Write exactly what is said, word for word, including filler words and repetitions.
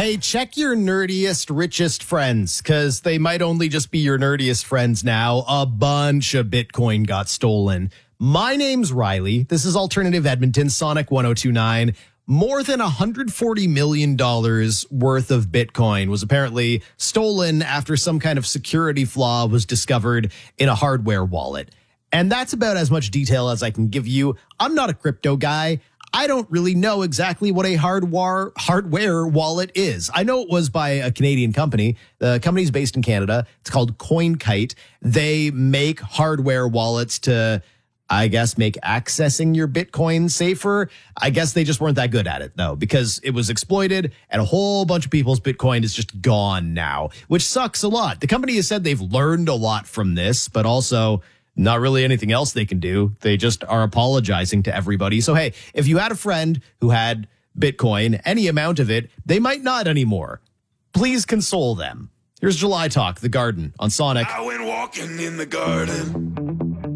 Hey, check your nerdiest, richest friends, because they might only just be your nerdiest friends now. A bunch of Bitcoin got stolen. My name's Riley. This is Alternative Edmonton, Sonic one oh two nine. More than one hundred forty million dollars worth of Bitcoin was apparently stolen after some kind of security flaw was discovered in a hardware wallet. And that's about as much detail as I can give you. I'm not a crypto guy. I don't really know exactly what a hardware hardware wallet is. I know it was by a Canadian company. The company's based in Canada. It's called CoinKite. They make hardware wallets to, I guess, make accessing your Bitcoin safer. I guess they just weren't that good at it, though, because it was exploited and a whole bunch of people's Bitcoin is just gone now, which sucks a lot. The company has said they've learned a lot from this, but also not really anything else they can do. They just are apologizing to everybody. So, hey, if you had a friend who had Bitcoin, any amount of it, they might not anymore. Please console them. Here's July Talk, The Garden, on Sonic. I went walking in the garden.